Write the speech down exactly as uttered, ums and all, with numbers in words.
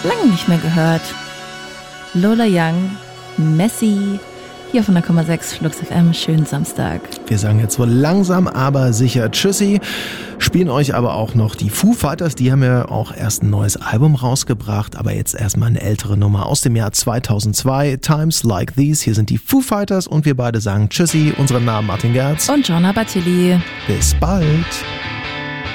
Lange nicht mehr gehört. Lola Young, Messi, hier von der Komma sechs Flux F M. Schönen Samstag. Wir sagen jetzt wohl langsam, aber sicher Tschüssi. Spielen euch aber auch noch die Foo Fighters. Die haben ja auch erst ein neues Album rausgebracht, aber jetzt erstmal eine ältere Nummer aus dem Jahr zweitausendzwei. Times Like These. Hier sind die Foo Fighters und wir beide sagen Tschüssi. Unseren Namen Martin Gerz und Jonna Battili. Bis bald.